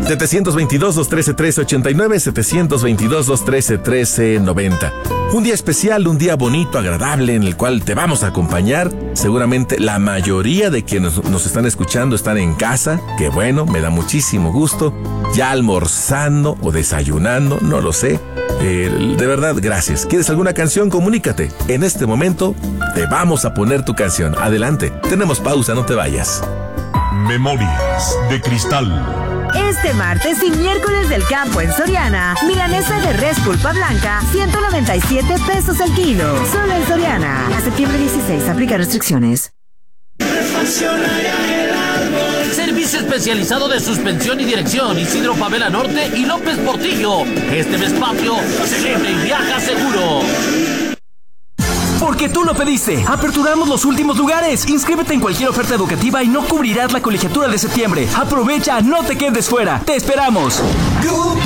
722-213-1389, 722-213-1390. Un día especial, un día bonito, agradable, en el cual te vamos a acompañar. Seguramente la mayoría de quienes nos están escuchando están en casa, que bueno, me da muchísimo gusto, ya almorzando o desayunando, no lo sé. De verdad, gracias. ¿Quieres alguna canción? Comunícate. En este momento te vamos a poner tu canción. Adelante, tenemos pausa, no te vayas. Memorias de Cristal. Este martes y miércoles del campo en Soriana, milanesa de res pulpa blanca, 197 pesos el kilo. Solo en Soriana. A septiembre 16, aplica restricciones. Servicio especializado de suspensión y dirección, Isidro Favela Norte y López Portillo. Este mes patrio, celebra y viaja seguro. Porque tú lo pediste. Aperturamos los últimos lugares. Inscríbete en cualquier oferta educativa y no cubrirás la colegiatura de septiembre. Aprovecha, no te quedes fuera. Te esperamos.